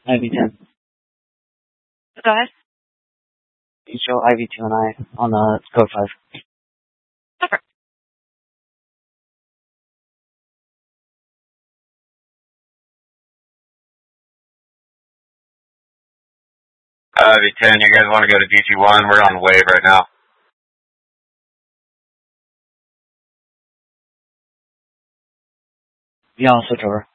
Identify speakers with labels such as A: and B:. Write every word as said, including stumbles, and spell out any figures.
A: I V ten.
B: Go ahead.
A: You show I V two and I on uh, code five.
B: Over.
C: I V ten, you guys want to go to D T one? We're on wave right now.
A: Yeah, I'll switch over.